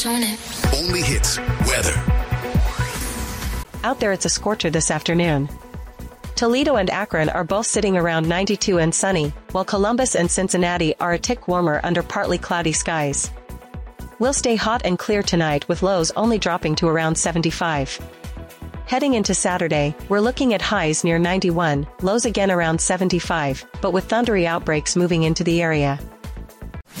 Turn it. Only hits weather. Out there it's a scorcher this afternoon. Toledo and Akron are both sitting around 92 and sunny, while Columbus and Cincinnati are a tick warmer under partly cloudy skies. We'll stay hot and clear tonight with lows only dropping to around 75. Heading into Saturday, we're looking at highs near 91, lows again around 75, but with thundery outbreaks moving into the area.